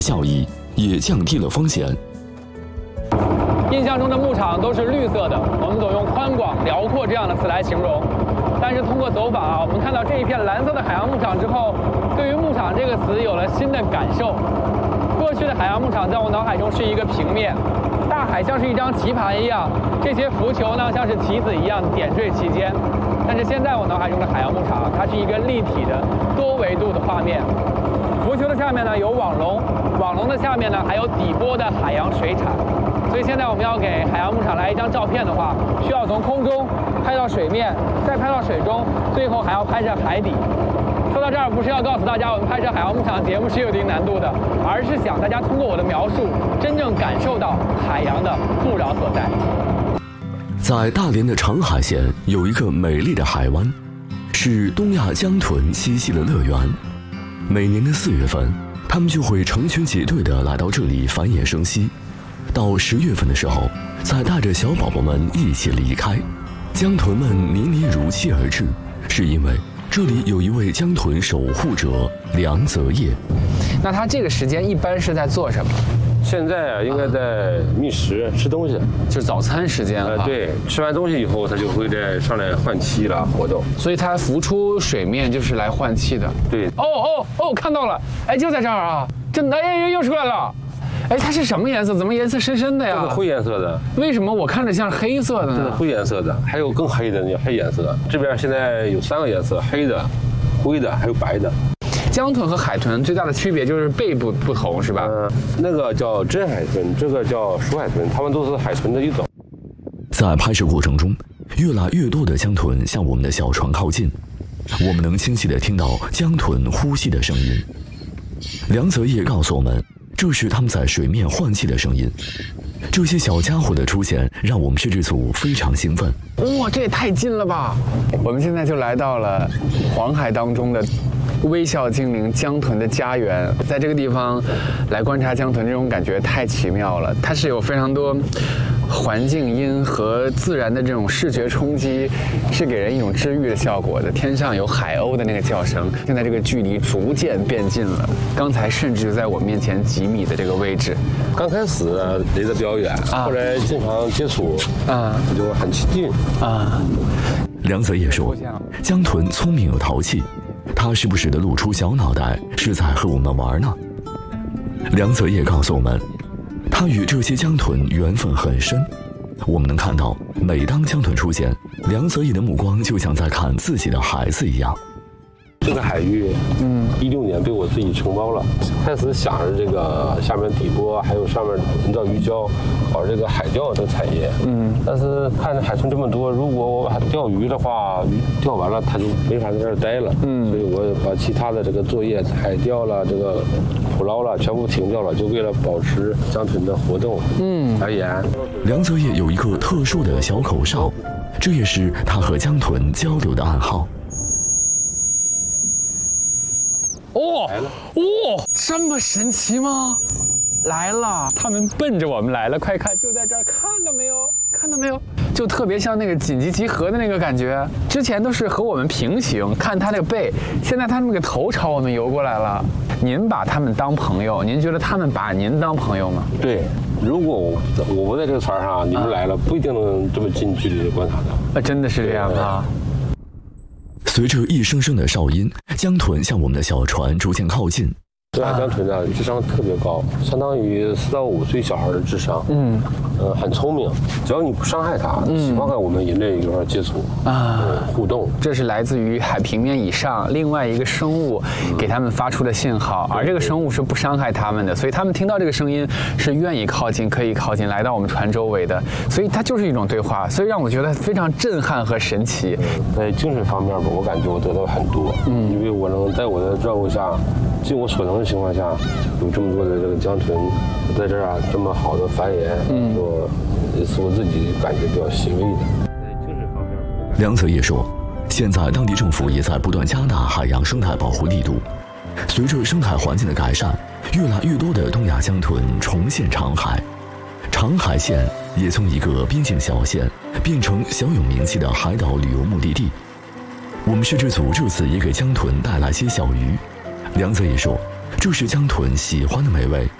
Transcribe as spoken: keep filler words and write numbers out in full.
效益，也降低了风险。 印象中的牧场都是绿色的，我们总用宽广、辽阔这样的词来形容。但是通过走访啊，我们看到这一片蓝色的海洋牧场之后，对于牧场这个词有了新的感受。过去的海洋牧场在我脑海中是一个平面，大海像是一张棋盘一样，这些浮球呢像是棋子一样点缀其间。但是现在我脑海中的海洋牧场，它是一个立体的多维度的画面。浮球的下面呢有网笼，网笼的下面呢还有底波的海洋水产。所以现在我们要给海洋牧场来一张照片的话，需要从空中拍到水面，再拍到水中，最后还要拍摄海底。说到这儿，不是要告诉大家我们拍摄海洋牧场节目是有一定难度的，而是想大家通过我的描述，真正感受到海洋的富饶所在。 在大连的长海县有一个美丽的海湾，是东亚江豚嬉戏的乐园。每年的四月份，它们就会成群结队地来到这里繁衍生息。到十月份的时候，才带着小宝宝们一起离开。江豚们年年如期而至，是因为这里有一位江豚守护者梁泽业。 那他这个时间一般是在做什么？ 现在啊，应该在觅食、吃东西， 就是早餐时间了。 呃，对，吃完东西以后，它就会再上来换气了，活动。 所以它浮出水面就是来换气的。 对。 哦哦哦，看到了，哎，就在这儿啊，真的，哎，又出来了。哎，它是什么颜色？怎么颜色深深的呀？ 这是灰颜色的。 为什么我看着像黑色的呢？ 这是灰颜色的，还有更黑的那黑颜色。这边现在有三个颜色：黑的、灰的，还有白的。 江豚和海豚最大的区别就是背部不同，是吧？ 嗯、呃，那个叫真海豚，这个叫熟海豚，它们都是海豚的一种。 在拍摄过程中，越来越多的江豚向我们的小船靠近，我们能清晰地听到江豚呼吸的声音。梁泽业告诉我们，这是他们在水面换气的声音。这些小家伙的出现让我们摄制组非常兴奋。 哇，这也太近了吧！我们现在就来到了黄海当中的微笑精灵江豚的家园，在这个地方来观察江豚，这种感觉太奇妙了。它是有非常多环境音和自然的这种视觉冲击，是给人一种治愈的效果的。天上有海鸥的那个叫声，现在这个距离逐渐变近了，刚才甚至就在我面前几米的这个位置。 刚开始离得比较远，啊、后来经常接触，啊，就很亲近啊。 梁泽业说，江豚聪明又淘气，他时不时地露出小脑袋，是在和我们玩呢。梁泽业告诉我们，他与这些江豚缘分很深。我们能看到，每当江豚出现，梁泽业的目光就像在看自己的孩子一样。 这个海域，嗯，一六年被我自己承包了。开始想着这个下面底波，还有上面人造鱼礁，搞这个海钓的产业，嗯。但是看着海豚这么多，如果我钓鱼的话，鱼钓完了它就没法在这儿待了，嗯。所以我把其他的这个作业，海钓了，这个捕捞了，全部停掉了，就为了保持江豚的活动，嗯而言。 梁泽业有一个特殊的小口哨，这也是他和江豚交流的暗号。 哦哦，这么神奇吗？来了，他们奔着我们来了，快看，就在这儿，看到没有？看到没有？就特别像那个紧急集合的那个感觉。之前都是和我们平行，看他那个背，现在他们那个头朝我们游过来了。您把他们当朋友，您觉得他们把您当朋友吗？ 对，如果我我不在这个船上，你们来了，不一定能这么近距离的观察到。 啊，真的是这样啊。 随着一声声的哨音，江豚向我们的小船逐渐靠近。 这海江豚呢，智商特别高，相当于四到五岁小孩的智商。嗯，呃，很聪明，只要你不伤害它，嗯、喜欢跟我们人类一块接触啊、呃，互动。 这是来自于海平面以上另外一个生物给他们发出的信号，嗯、而这个生物是不伤害他们的，所以他们听到这个声音是愿意靠近，可以靠近来到我们船周围的，所以它就是一种对话，所以让我觉得非常震撼和神奇。 在精神方面吧，我感觉我得到很多，嗯，因为我能在我的照顾下，尽我所能的情况下，有这么多的这个江豚在这儿啊，这么好的繁衍，嗯，我也是我自己感觉比较欣慰的。在精神方面， 梁泽业说，现在当地政府也在不断加大海洋生态保护力度。随着生态环境的改善，越来越多的东亚江豚重现长海，长海县也从一个边境小县变成小有名气的海岛旅游目的地。我们摄制组这次也给江豚带来些小鱼。梁泽业说， 这是江豚喜欢的美味。